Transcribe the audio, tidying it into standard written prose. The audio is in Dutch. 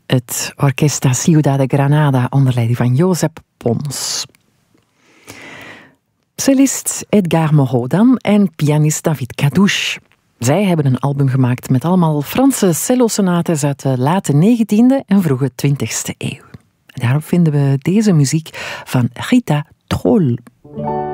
het Orquesta Ciudad de Granada onder leiding van Josep Pons. Cellist Edgar Moreau dan en pianist David Cadouche. Zij hebben een album gemaakt met allemaal Franse cellosonates uit de late 19e en vroege 20e eeuw. En daarop vinden we deze muziek van Rita Troll.